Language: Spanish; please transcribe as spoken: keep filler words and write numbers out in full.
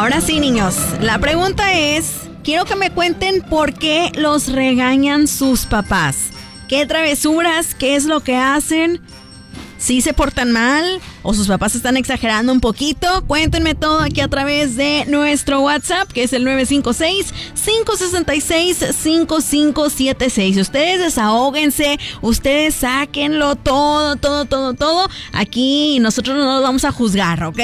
Ahora sí, niños, la pregunta es, quiero que me cuenten por qué los regañan sus papás. ¿Qué travesuras? ¿Qué es lo que hacen? ¿Sí se portan mal? ¿O sus papás están exagerando un poquito? Cuéntenme todo aquí a través de nuestro WhatsApp, que es el nueve cinco seis, cinco seis seis, cinco cinco siete seis. Ustedes desahóguense, ustedes sáquenlo todo, todo, todo, todo. Aquí nosotros no los vamos a juzgar, ¿ok?